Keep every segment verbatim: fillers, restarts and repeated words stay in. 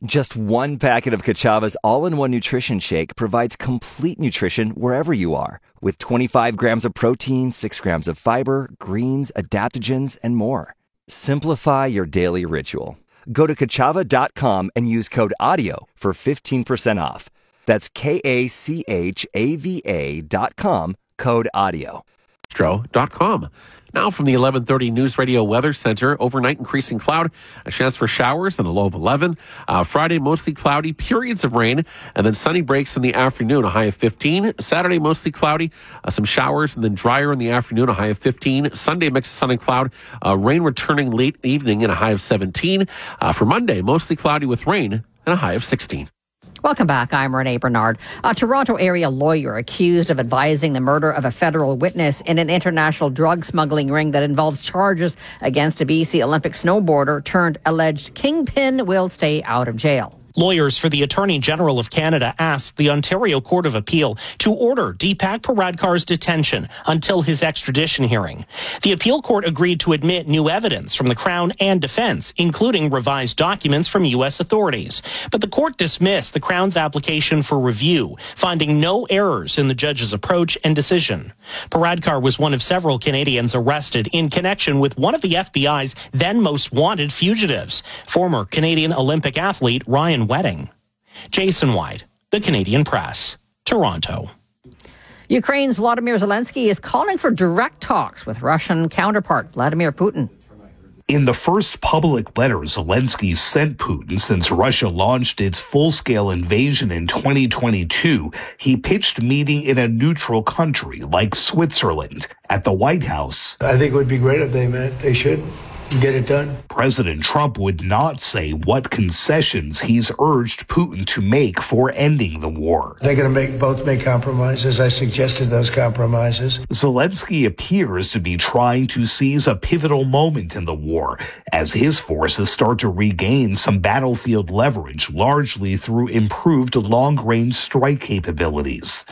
Just one packet of Kachava's all-in-one nutrition shake provides complete nutrition wherever you are, with twenty-five grams of protein, six grams of fiber, greens, adaptogens, and more. Simplify your daily ritual. Go to Kachava dot com and use code AUDIO for fifteen percent off. That's K A C H A V A dot com, code AUDIO. Astro dot com. Now from the eleven thirty News Radio Weather Center, overnight increasing cloud, a chance for showers and a low of eleven. Uh, Friday, mostly cloudy, periods of rain, and then sunny breaks in the afternoon, a high of fifteen. Saturday, mostly cloudy, uh, some showers, and then drier in the afternoon, a high of fifteen. Sunday, mix of sun and cloud, uh, rain returning late evening and a high of seventeen. Uh, for Monday, mostly cloudy with rain and a high of sixteen. Welcome back. I'm Renee Bernard. A Toronto area lawyer accused of advising the murder of a federal witness in an international drug smuggling ring that involves charges against a B C Olympic snowboarder turned alleged kingpin will stay out of jail. Lawyers for the Attorney General of Canada asked the Ontario Court of Appeal to order Deepak Paradkar's detention until his extradition hearing. The appeal court agreed to admit new evidence from the Crown and defense, including revised documents from U S authorities. But the court dismissed the Crown's application for review, finding no errors in the judge's approach and decision. Paradkar was one of several Canadians arrested in connection with one of the F B I's then most wanted fugitives, former Canadian Olympic athlete Ryan Wedding. Jason White, The Canadian Press, Toronto. Ukraine's Volodymyr Zelensky is calling for direct talks with Russian counterpart Vladimir Putin. In the first public letter Zelensky sent Putin since Russia launched its full-scale invasion in twenty twenty-two, he pitched meeting in a neutral country like Switzerland. At the White House, I think it would be great if they met. They should. Get it done. President Trump would not say what concessions he's urged Putin to make for ending the war. They're going to make both make compromises. I suggested those compromises. Zelensky appears to be trying to seize a pivotal moment in the war as his forces start to regain some battlefield leverage, largely through improved long-range strike capabilities.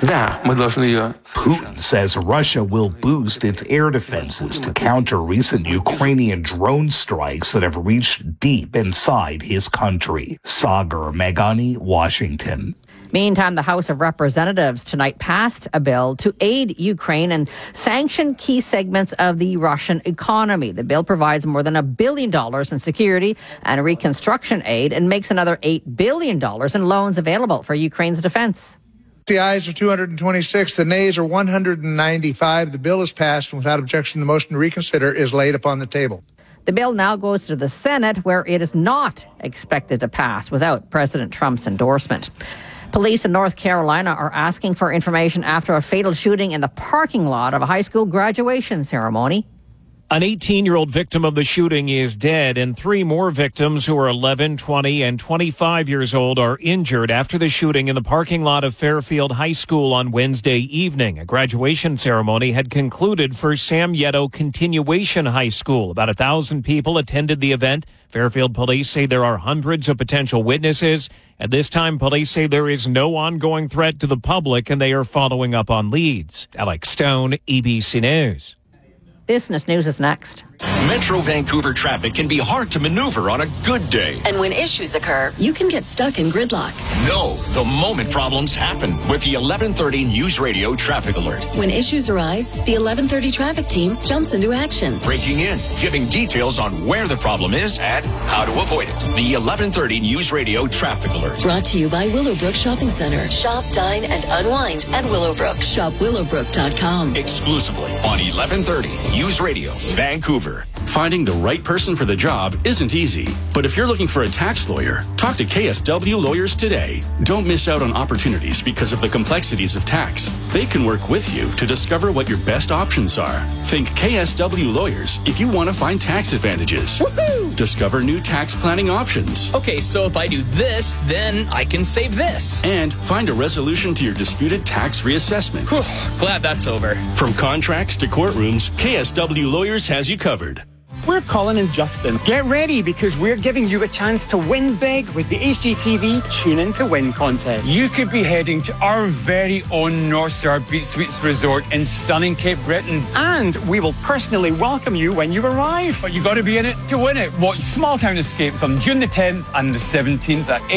Putin says Russia will boost its air defenses to counter recent Ukrainian drone strikes that have reached deep inside his country. Sagar Meghani, Washington. Meantime, the House of Representatives tonight passed a bill to aid Ukraine and sanction key segments of the Russian economy. The bill provides more than a billion dollars in security and reconstruction aid and makes another eight billion dollars in loans available for Ukraine's defense. The ayes are two hundred twenty-six, the nays are one hundred ninety-five. The bill is passed, and without objection, the motion to reconsider is laid upon the table. The bill now goes to the Senate, where it is not expected to pass without President Trump's endorsement. Police in North Carolina are asking for information after a fatal shooting in the parking lot of a high school graduation ceremony. An eighteen-year-old victim of the shooting is dead, and three more victims who are eleven, twenty, and twenty-five years old are injured after the shooting in the parking lot of Fairfield High School on Wednesday evening. A graduation ceremony had concluded for Sam Yetto Continuation High School. About a thousand people attended the event. Fairfield police say there are hundreds of potential witnesses. At this time, police say there is no ongoing threat to the public, and they are following up on leads. Alex Stone, E B C News. Business News is next. Metro Vancouver traffic can be hard to maneuver on a good day. And when issues occur, you can get stuck in gridlock. No, the moment problems happen with the eleven thirty News Radio Traffic Alert. When issues arise, the eleven thirty traffic team jumps into action. Breaking in, giving details on where the problem is and how to avoid it. The eleven thirty News Radio Traffic Alert. Brought to you by Willowbrook Shopping Center. Shop, dine, and unwind at Willowbrook. Shop willowbrook dot com. Exclusively on eleven thirty News Radio, Vancouver. Finding the right person for the job isn't easy, but if you're looking for a tax lawyer, talk to K S W Lawyers today. Don't miss out on opportunities because of the complexities of tax. They can work with you to discover what your best options are. Think K S W Lawyers if you want to find tax advantages. Woohoo! Discover new tax planning options. Okay, so if I do this, then I can save this. And find a resolution to your disputed tax reassessment. Whew, glad that's over. From contracts to courtrooms, K S W Lawyers has you covered. We're Colin and Justin. Get ready because we're giving you a chance to win big with the H G T V Tune In to Win contest. You could be heading to our very own North Star Beach Suites Resort in stunning Cape Breton. And we will personally welcome you when you arrive. But you got to be in it to win it. Watch Small Town Escapes on June the tenth and the seventeenth at